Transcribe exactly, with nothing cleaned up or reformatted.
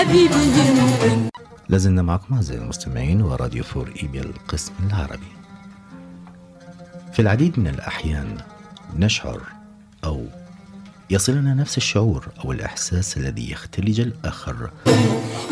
حبيبي. لازلنا معكم أعزائي المستمعين وراديو فور إيبيا القسم العربي. في العديد من الأحيان نشعر أو يصلنا نفس الشعور أو الإحساس الذي يختلج الآخر